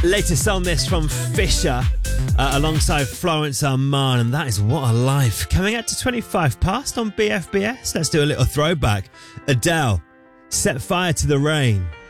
Latest on this from Fisher alongside Florence Armand, and that is What a Life. Coming out to 25 past on BFBS. Let's do a little throwback. Adele, Set Fire to the Rain.